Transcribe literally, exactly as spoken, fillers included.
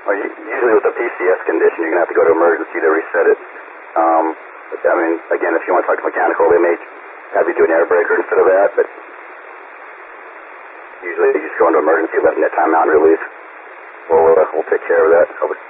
Well, you, usually with a P C S condition, you're going to have to go to emergency to reset it. Um, but, I mean, again, if you want to talk to mechanical, they may have you do an air breaker instead of that, but usually you just go into emergency, let net time out and release. We'll, uh, we'll take care of that. Over.